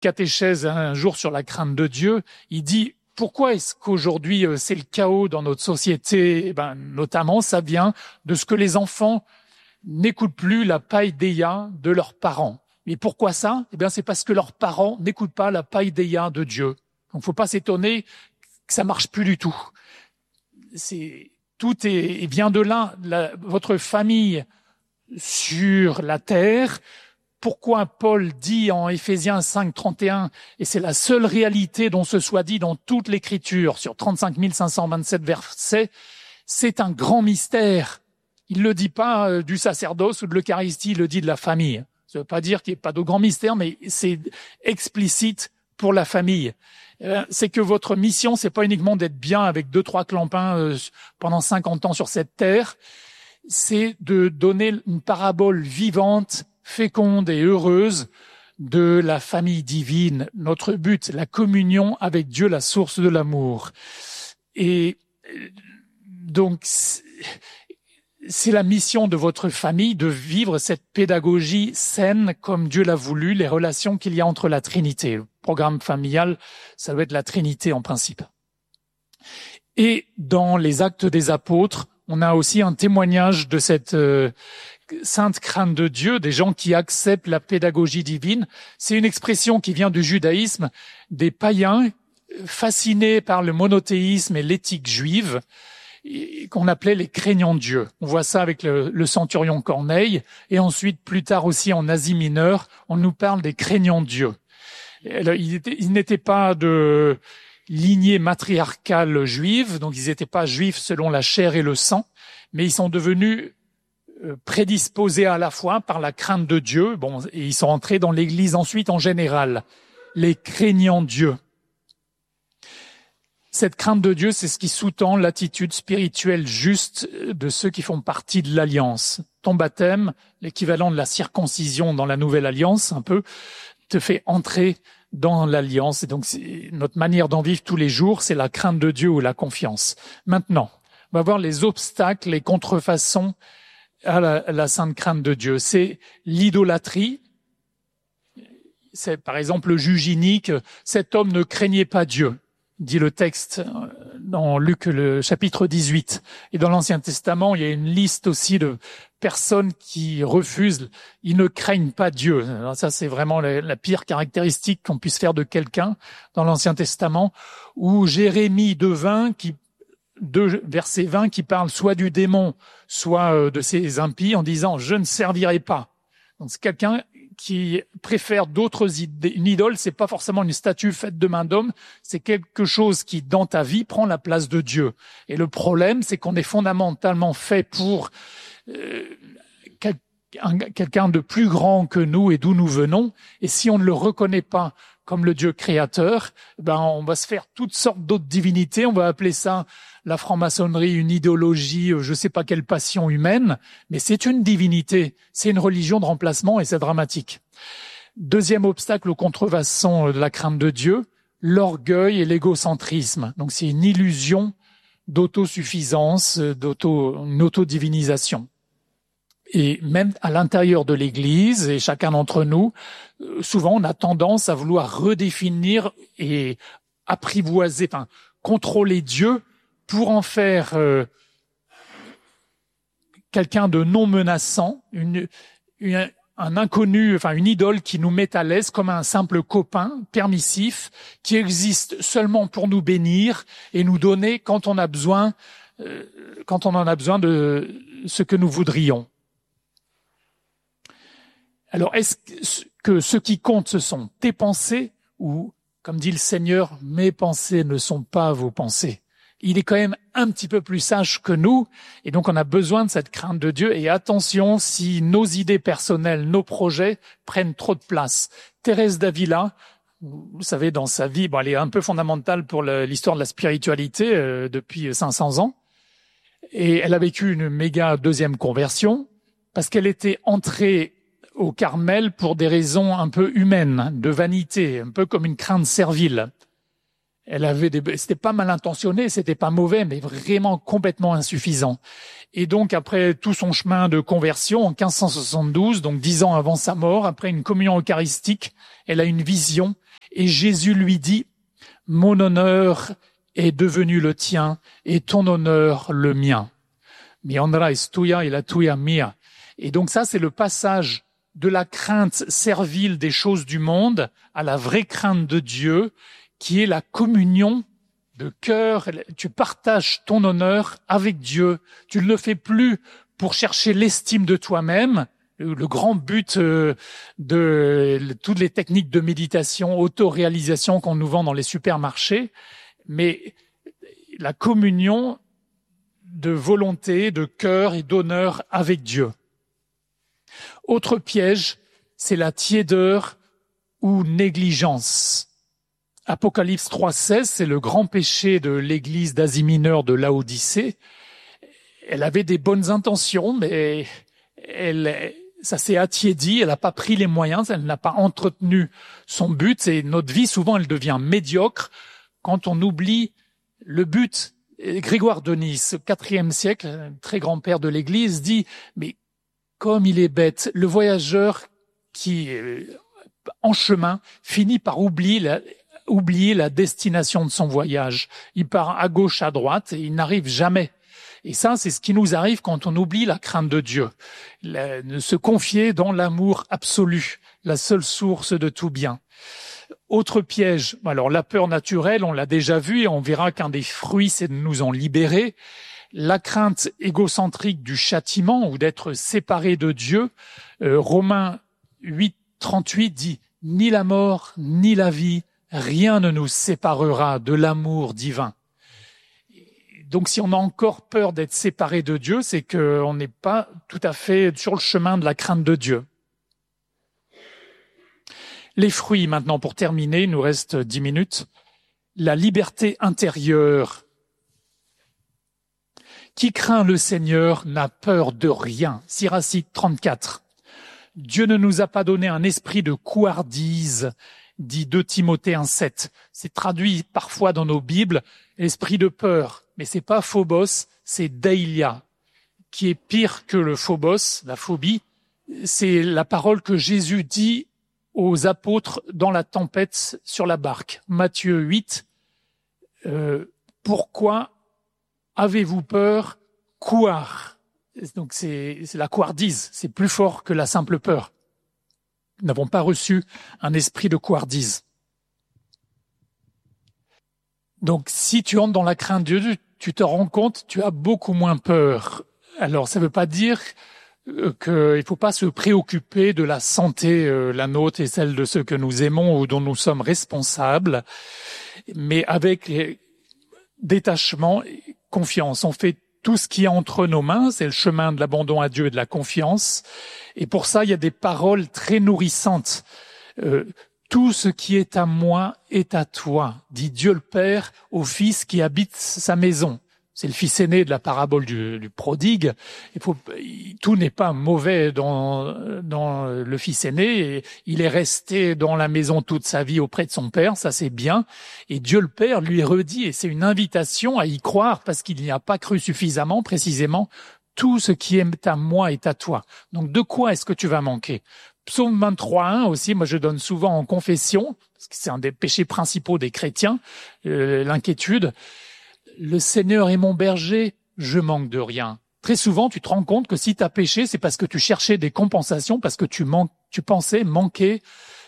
catéchèse un jour sur la crainte de Dieu, il dit pourquoi est-ce qu'aujourd'hui c'est le chaos dans notre société? Notamment, ça vient de ce que les enfants n'écoutent plus la païdéia de leurs parents. Et pourquoi ça? C'est parce que leurs parents n'écoutent pas la païdéia de Dieu. Donc, faut pas s'étonner que ça marche plus du tout. Tout vient de là. Votre famille sur la terre. Pourquoi Paul dit en Éphésiens 5:31, et c'est la seule réalité dont ce soit dit dans toute l'Écriture, sur 35 527 versets, c'est un grand mystère. Il le dit pas du sacerdoce ou de l'Eucharistie, il le dit de la famille. Ça veut pas dire qu'il n'y ait pas de grand mystère, mais c'est explicite pour la famille. C'est que votre mission, c'est pas uniquement d'être bien avec 2-3 clampins pendant 50 ans sur cette terre, c'est de donner une parabole vivante, féconde et heureuse de la famille divine. Notre but, la communion avec Dieu, la source de l'amour. Et donc, c'est la mission de votre famille de vivre cette pédagogie saine comme Dieu l'a voulu, les relations qu'il y a entre la Trinité. Le programme familial, ça doit être la Trinité en principe. Et dans les Actes des Apôtres, on a aussi un témoignage de cette sainte crainte de Dieu, des gens qui acceptent la pédagogie divine. C'est une expression qui vient du judaïsme, des païens fascinés par le monothéisme et l'éthique juive, qu'on appelait les craignants de Dieu. On voit ça avec le centurion Corneille, et ensuite, plus tard aussi en Asie mineure, on nous parle des craignants de Dieu. Ils n'étaient pas de lignée matriarcale juive, donc ils n'étaient pas juifs selon la chair et le sang, mais ils sont devenus prédisposés à la fois par la crainte de Dieu, et ils sont entrés dans l'Église ensuite en général, les craignants de Dieu. Cette crainte de Dieu, c'est ce qui sous-tend l'attitude spirituelle juste de ceux qui font partie de l'Alliance. Ton baptême, l'équivalent de la circoncision dans la Nouvelle Alliance, un peu, te fait entrer dans l'Alliance. Et donc, notre manière d'en vivre tous les jours, c'est la crainte de Dieu ou la confiance. Maintenant, on va voir les obstacles, les contrefaçons à la sainte crainte de Dieu. C'est l'idolâtrie. C'est, par exemple, le juge inique. Cet homme ne craignait pas Dieu, dit le texte dans Luc, le chapitre 18. Et dans l'Ancien Testament, il y a une liste aussi de personnes qui refusent, ils ne craignent pas Dieu. Alors ça, c'est vraiment la pire caractéristique qu'on puisse faire de quelqu'un dans l'Ancien Testament, ou Jérémie 2, verset 20, qui parle soit du démon, soit de ses impies, en disant « je ne servirai pas ». Donc c'est quelqu'un qui préfère d'autres idées. Une idole, c'est pas forcément une statue faite de main d'homme, c'est quelque chose qui, dans ta vie, prend la place de Dieu. Et le problème, c'est qu'on est fondamentalement fait pour quelqu'un de plus grand que nous et d'où nous venons. Et si on ne le reconnaît pas comme le Dieu créateur, on va se faire toutes sortes d'autres divinités. On va appeler ça la franc-maçonnerie, une idéologie, je sais pas quelle passion humaine, mais c'est une divinité. C'est une religion de remplacement et c'est dramatique. Deuxième obstacle aux contrefaçons de la crainte de Dieu, l'orgueil et l'égocentrisme. Donc c'est une illusion d'autosuffisance, une autodivinisation. Et même à l'intérieur de l'Église, et chacun d'entre nous, souvent on a tendance à vouloir redéfinir et apprivoiser, contrôler Dieu pour en faire quelqu'un de non menaçant, un inconnu, une idole qui nous met à l'aise comme un simple copain permissif qui existe seulement pour nous bénir et nous donner quand on en a besoin de ce que nous voudrions. Alors, est-ce que ce qui compte, ce sont tes pensées ou, comme dit le Seigneur, mes pensées ne sont pas vos pensées? Il est quand même un petit peu plus sage que nous, et donc on a besoin de cette crainte de Dieu. Et attention, si nos idées personnelles, nos projets prennent trop de place. Thérèse d'Avila, vous savez, dans sa vie, elle est un peu fondamentale pour l'histoire de la spiritualité depuis 500 ans, et elle a vécu une méga deuxième conversion parce qu'elle était entrée au Carmel pour des raisons un peu humaines, de vanité, un peu comme une crainte servile. C'était pas mal intentionné, c'était pas mauvais, mais vraiment complètement insuffisant. Et donc, après tout son chemin de conversion, en 1572, donc 10 ans avant sa mort, après une communion eucharistique, elle a une vision, Et Jésus lui dit, « Mon honneur est devenu le tien et ton honneur le mien. » Mi honra es tuya et la tuya mia. Et donc ça, c'est le passage de la crainte servile des choses du monde à la vraie crainte de Dieu, qui est la communion de cœur. Tu partages ton honneur avec Dieu. Tu ne le fais plus pour chercher l'estime de toi-même. Le grand but de toutes les techniques de méditation, autoréalisation qu'on nous vend dans les supermarchés, mais la communion de volonté, de cœur et d'honneur avec Dieu. Autre piège, c'est la tiédeur ou négligence. Apocalypse 3,16, c'est le grand péché de l'église d'Asie mineure de Laodicée. Elle avait des bonnes intentions, mais ça s'est attiédi, elle n'a pas pris les moyens, elle n'a pas entretenu son but. Et notre vie, souvent, elle devient médiocre quand on oublie le but. Grégoire de Nice, au IVe siècle, très grand-père de l'Église, dit « Mais comme il est bête, le voyageur qui, en chemin, finit par oublier la destination de son voyage. Il part à gauche, à droite, et il n'arrive jamais. » Et ça, c'est ce qui nous arrive quand on oublie la crainte de Dieu. De se confier dans l'amour absolu, la seule source de tout bien. Autre piège, alors la peur naturelle, on l'a déjà vu et on verra qu'un des fruits, c'est de nous en libérer. La crainte égocentrique du châtiment ou d'être séparé de Dieu. Romains 8,38 dit « Ni la mort, ni la vie, rien ne nous séparera de l'amour divin. » Donc si on a encore peur d'être séparé de Dieu, c'est qu'on n'est pas tout à fait sur le chemin de la crainte de Dieu. Les fruits, maintenant, pour terminer, il nous reste 10 minutes. La liberté intérieure. Qui craint le Seigneur n'a peur de rien. Siracide 34. Dieu ne nous a pas donné un esprit de couardise, dit 2 Timothée 1,7. C'est traduit parfois dans nos Bibles, esprit de peur. Mais c'est pas phobos, c'est deilia, qui est pire que le phobos, la phobie. C'est la parole que Jésus dit aux apôtres dans la tempête sur la barque. Matthieu 8, pourquoi avez-vous peur, couard? Donc c'est la couardise, c'est plus fort que la simple peur. Nous n'avons pas reçu un esprit de couardise. Donc si tu entres dans la crainte de Dieu, tu te rends compte, tu as beaucoup moins peur. Alors ça ne veut pas dire qu'il ne faut pas se préoccuper de la santé, la nôtre et celle de ceux que nous aimons ou dont nous sommes responsables, mais avec détachement et confiance. On fait tout ce qui est entre nos mains, c'est le chemin de l'abandon à Dieu et de la confiance. Et pour ça, il y a des paroles très nourrissantes. Tout ce qui est à moi est à toi, dit Dieu le Père au Fils qui habite sa maison. C'est le fils aîné de la parabole du prodigue. Tout n'est pas mauvais dans le fils aîné. Et il est resté dans la maison toute sa vie auprès de son père, ça c'est bien. Et Dieu le Père lui redit, et c'est une invitation à y croire parce qu'il n'y a pas cru suffisamment, précisément, tout ce qui est à moi est à toi. Donc de quoi est-ce que tu vas manquer? Psaume 23.1 aussi, moi je donne souvent en confession, parce que c'est un des péchés principaux des chrétiens, l'inquiétude. Le Seigneur est mon berger, je manque de rien. Très souvent, tu te rends compte que si tu as péché, c'est parce que tu cherchais des compensations, parce que tu pensais manquer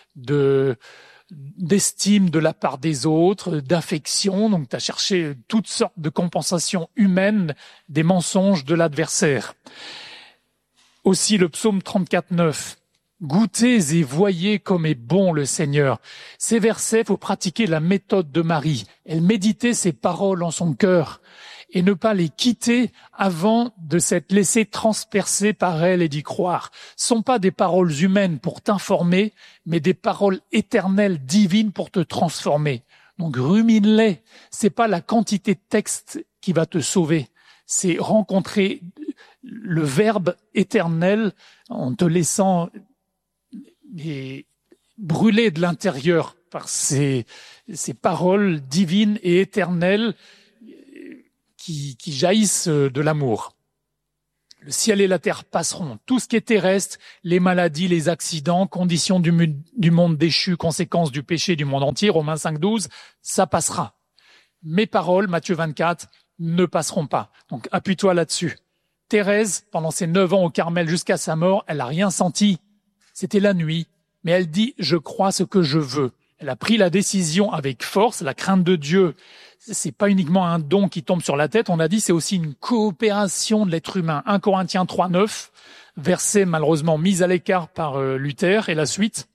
d'estime de la part des autres, d'affection. Donc, tu as cherché toutes sortes de compensations humaines, des mensonges de l'adversaire. Aussi, le psaume 34.9. Goûtez et voyez comme est bon le Seigneur. Ces versets, faut pratiquer la méthode de Marie. Elle méditait ses paroles en son cœur et ne pas les quitter avant de s'être laissé transpercer par elle et d'y croire. Ce sont pas des paroles humaines pour t'informer, mais des paroles éternelles, divines pour te transformer. Donc rumine-les. C'est pas la quantité de texte qui va te sauver. C'est rencontrer le Verbe éternel en te laissant et brûlé de l'intérieur par ces paroles divines et éternelles qui jaillissent de l'amour. Le ciel et la terre passeront. Tout ce qui est terrestre, les maladies, les accidents, conditions du monde déchu, conséquences du péché du monde entier, Romains 5,12, ça passera. Mes paroles, Matthieu 24, ne passeront pas. Donc appuie-toi là-dessus. Thérèse, pendant ses 9 ans au Carmel jusqu'à sa mort, elle n'a rien senti. C'était la nuit. Mais elle dit, je crois ce que je veux. Elle a pris la décision avec force. La crainte de Dieu, c'est pas uniquement un don qui tombe sur la tête. On a dit, c'est aussi une coopération de l'être humain. 1 Corinthiens 3,9, verset malheureusement mis à l'écart par Luther. Et la suite,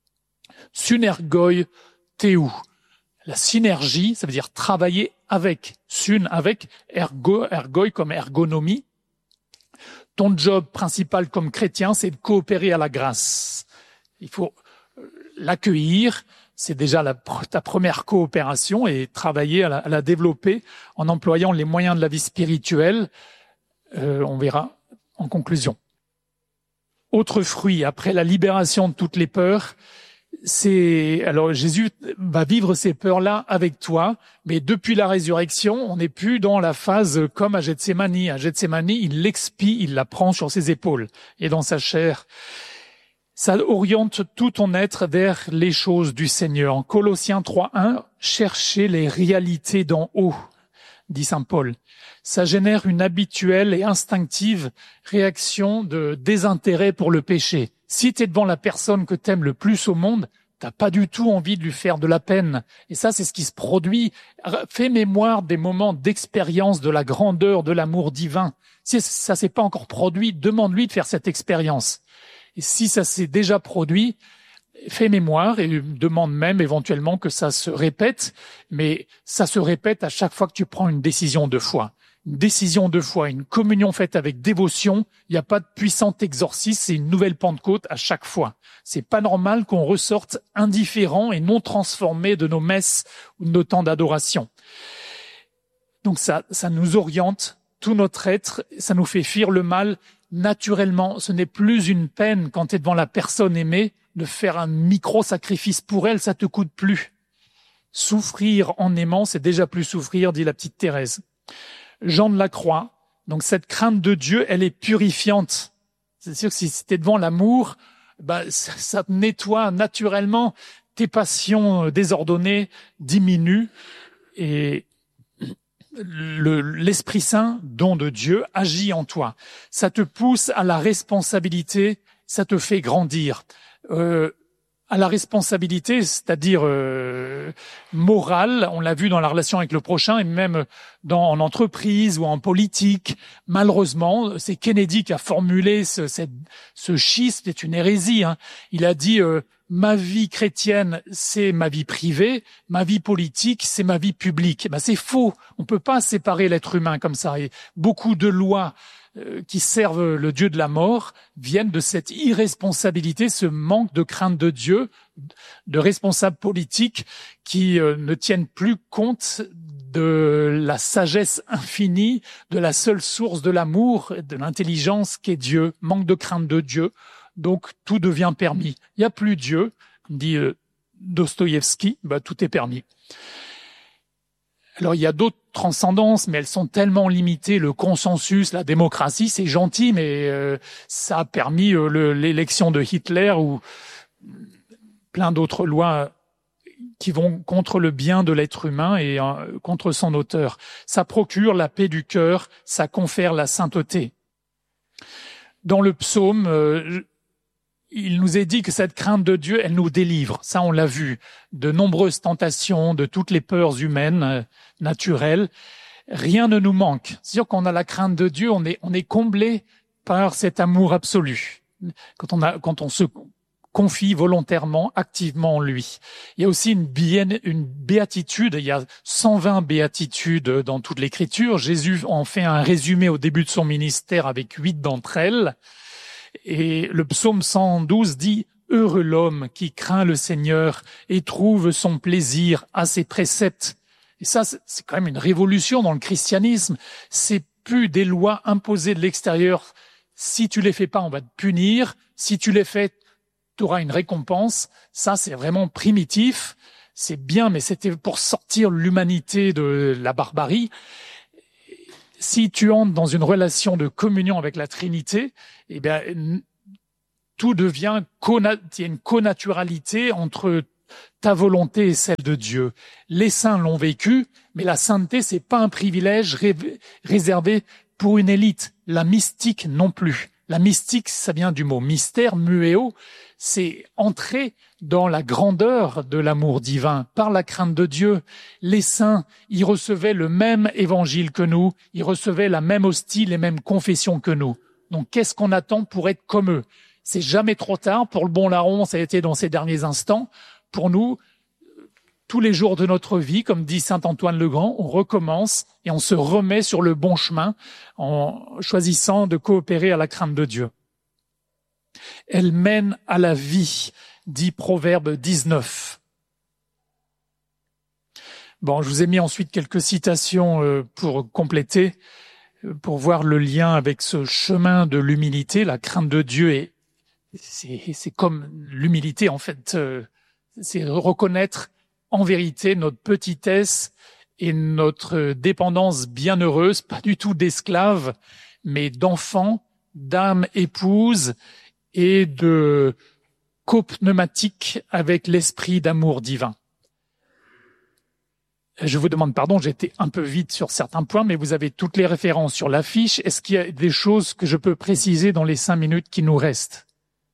synergoi théou. La synergie, ça veut dire travailler avec. Syn avec, ergoi comme ergonomie. Ton job principal comme chrétien, c'est de coopérer à la grâce. Il faut l'accueillir, c'est déjà ta première coopération, et travailler à la développer en employant les moyens de la vie spirituelle. On verra en conclusion. Autre fruit, après la libération de toutes les peurs, alors Jésus va vivre ces peurs-là avec toi, mais depuis la résurrection, on n'est plus dans la phase comme à Gethsémani. À Gethsémani, il l'expie, il la prend sur ses épaules et dans sa chair. Ça oriente tout ton être vers les choses du Seigneur. En Colossiens 3,1, cherchez les réalités d'en haut, dit saint Paul. Ça génère une habituelle et instinctive réaction de désintérêt pour le péché. Si tu es devant la personne que t'aimes le plus au monde, t'as pas du tout envie de lui faire de la peine. Et ça, c'est ce qui se produit. Fais mémoire des moments d'expérience de la grandeur de l'amour divin. Si ça s'est pas encore produit, demande-lui de faire cette expérience. Et si ça s'est déjà produit, fais mémoire et demande même éventuellement que ça se répète, mais ça se répète à chaque fois que tu prends une décision de foi. Une décision de foi, une communion faite avec dévotion, il n'y a pas de puissant exorcisme, c'est une nouvelle Pentecôte à chaque fois. C'est pas normal qu'on ressorte indifférent et non transformé de nos messes ou de nos temps d'adoration. Donc ça nous oriente, tout notre être, ça nous fait fuir le mal naturellement. Ce n'est plus une peine quand tu es devant la personne aimée de faire un micro-sacrifice pour elle, ça te coûte plus. Souffrir en aimant, c'est déjà plus souffrir, dit la petite Thérèse. Jean de la Croix, donc cette crainte de Dieu, elle est purifiante. C'est sûr que si tu es devant l'amour, ça te nettoie naturellement, tes passions désordonnées diminuent et l'Esprit Saint, don de Dieu, agit en toi. Ça te pousse à la responsabilité, ça te fait grandir. À la responsabilité, c'est-à-dire morale, on l'a vu dans la relation avec le prochain et même en entreprise ou en politique. Malheureusement, c'est Kennedy qui a formulé ce schisme, c'est une hérésie. Hein. Il a dit ma vie chrétienne, c'est ma vie privée, ma vie politique, c'est ma vie publique. C'est faux. On peut pas séparer l'être humain comme ça. Et beaucoup de lois qui servent le Dieu de la mort viennent de cette irresponsabilité, ce manque de crainte de Dieu, de responsables politiques qui ne tiennent plus compte de la sagesse infinie, de la seule source de l'amour, de l'intelligence qu'est Dieu, manque de crainte de Dieu, donc tout devient permis. Il n'y a plus Dieu, comme dit Dostoïevski, tout est permis. Alors il y a d'autres transcendances, mais elles sont tellement limitées. Le consensus, la démocratie, c'est gentil, mais ça a permis l'élection de Hitler ou plein d'autres lois qui vont contre le bien de l'être humain et contre son auteur. Ça procure la paix du cœur, ça confère la sainteté. Dans le psaume, il nous est dit que cette crainte de Dieu, elle nous délivre. Ça, on l'a vu. De nombreuses tentations, de toutes les peurs humaines, naturelles. Rien ne nous manque. C'est sûr qu'on a la crainte de Dieu, on est comblé par cet amour absolu. Quand on se confie volontairement, activement en lui. Il y a aussi une béatitude. Il y a 120 béatitudes dans toute l'Écriture. Jésus en fait un résumé au début de son ministère avec 8 d'entre elles. Et le psaume 112 dit « Heureux l'homme qui craint le Seigneur et trouve son plaisir à ses préceptes ». Et ça, c'est quand même une révolution dans le christianisme. C'est plus des lois imposées de l'extérieur. Si tu les fais pas, on va te punir. Si tu les fais, tu auras une récompense. Ça, c'est vraiment primitif. C'est bien, mais c'était pour sortir l'humanité de la barbarie. si tu entres dans une relation de communion avec la Trinité, eh bien, tout devient, il y a une connaturalité entre ta volonté et celle de Dieu. Les saints l'ont vécu, mais la sainteté, c'est pas un privilège réservé pour une élite. La mystique non plus. La mystique, ça vient du mot mystère, muéo, c'est entrer dans la grandeur de l'amour divin par la crainte de Dieu. Les saints, ils recevaient le même évangile que nous, ils recevaient la même hostie, les mêmes confessions que nous. Donc qu'est-ce qu'on attend pour être comme eux? C'est jamais trop tard. Pour le bon larron, ça a été dans ces derniers instants. Pour nous, tous les jours de notre vie, comme dit saint Antoine le Grand, on recommence et on se remet sur le bon chemin en choisissant de coopérer à la crainte de Dieu. Elle mène à la vie, dit Proverbe 19. Bon, je vous ai mis ensuite quelques citations pour compléter, pour voir le lien avec ce chemin de l'humilité. La crainte de Dieu est, c'est comme l'humilité en fait, c'est reconnaître en vérité notre petitesse et notre dépendance bienheureuse, pas du tout d'esclaves, mais d'enfants, d'âme épouse et de copneumatique avec l'esprit d'amour divin. Je vous demande pardon, j'ai été un peu vite sur certains points, mais vous avez toutes les références sur l'affiche. Est-ce qu'il y a des choses que je peux préciser dans les 5 minutes qui nous restent?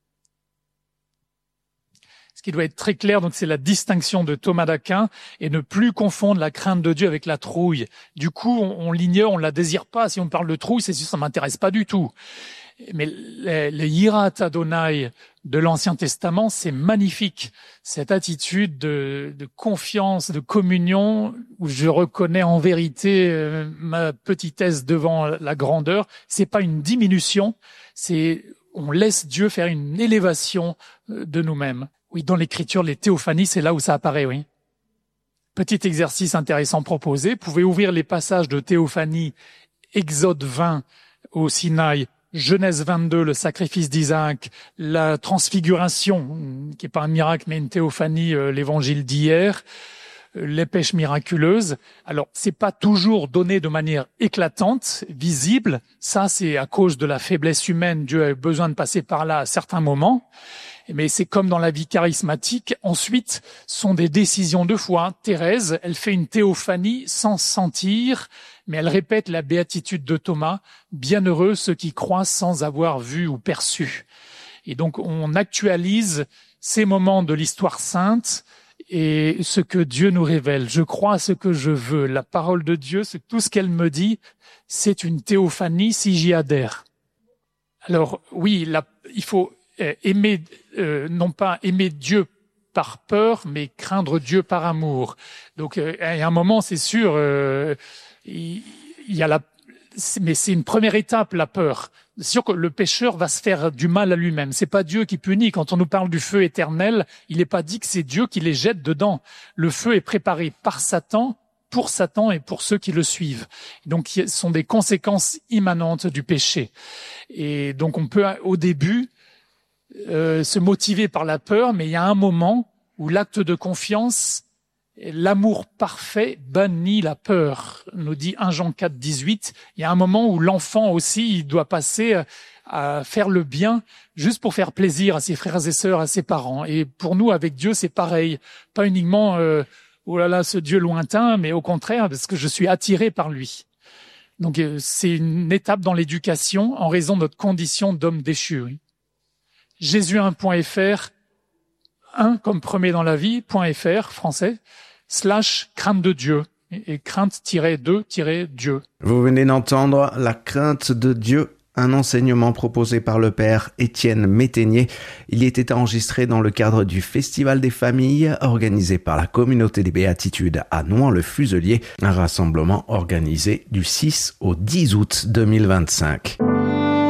Ce qui doit être très clair, donc c'est la distinction de Thomas d'Aquin et ne plus confondre la crainte de Dieu avec la trouille. Du coup, on l'ignore, on la désire pas. Si on parle de trouille, c'est sûr, ça m'intéresse pas du tout. Mais le Yirat Adonai de l'Ancien Testament, c'est magnifique. Cette attitude de confiance, de communion, où je reconnais en vérité ma petitesse devant la grandeur. C'est pas une diminution, c'est on laisse Dieu faire une élévation de nous-mêmes. Oui, dans l'Écriture, les théophanies, c'est là où ça apparaît, oui. Petit exercice intéressant proposé. Vous pouvez ouvrir les passages de théophanie, Exode 20 au Sinaï, Genèse 22, le sacrifice d'Isaac, la transfiguration, qui n'est pas un miracle, mais une théophanie, l'évangile d'hier, les pêches miraculeuses. Alors, c'est pas toujours donné de manière éclatante, visible. Ça, c'est à cause de la faiblesse humaine. Dieu a eu besoin de passer par là à certains moments. Mais c'est comme dans la vie charismatique. Ensuite, sont des décisions de foi. Thérèse, elle fait une théophanie sans sentir, mais elle répète la béatitude de Thomas. Bienheureux ceux qui croient sans avoir vu ou perçu. Et donc, on actualise ces moments de l'histoire sainte et ce que Dieu nous révèle. Je crois à ce que je veux. La parole de Dieu, c'est tout ce qu'elle me dit, c'est une théophanie si j'y adhère. Alors, oui, il faut aimer, non pas aimer Dieu par peur, mais craindre Dieu par amour. Donc, à un moment, c'est sûr, il y a mais c'est une première étape, la peur. C'est sûr que le pécheur va se faire du mal à lui-même. C'est pas Dieu qui punit. Quand on nous parle du feu éternel, il n'est pas dit que c'est Dieu qui les jette dedans. Le feu est préparé par Satan, pour Satan et pour ceux qui le suivent. Donc, ce sont des conséquences immanentes du péché. Et donc, on peut, au début, se motiver par la peur, mais il y a un moment où l'acte de confiance, l'amour parfait bannit la peur, nous dit 1 Jean 4, 18. Il y a un moment où l'enfant aussi, il doit passer à faire le bien juste pour faire plaisir à ses frères et sœurs, à ses parents. Et pour nous, avec Dieu, c'est pareil. Pas uniquement, oh là là, ce Dieu lointain, mais au contraire, parce que je suis attiré par lui. Donc, c'est une étape dans l'éducation en raison de notre condition d'homme déchu. Oui. Jésus1.fr, 1 comme premier dans la vie.fr, français, / crainte de Dieu, et crainte-2-Dieu. Vous venez d'entendre La crainte de Dieu, un enseignement proposé par le père Étienne Métainier. Il était enregistré dans le cadre du Festival des familles, organisé par la Communauté des Béatitudes à Nouan-le-Fuselier, un rassemblement organisé du 6 au 10 août 2025.